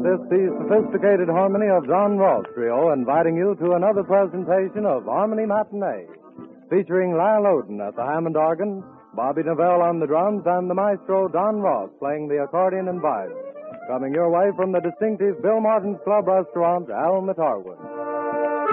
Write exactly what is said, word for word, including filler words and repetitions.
this the sophisticated harmony of John Ross Trio, inviting you to another presentation of Harmony Matinee, featuring Lyle Oden at the Hammond organ, Bobby Novell on the drums, and the maestro Don Ross playing the accordion and vibes. Coming your way from the distinctive Bill Martin's Club Restaurant, Al Matarwood.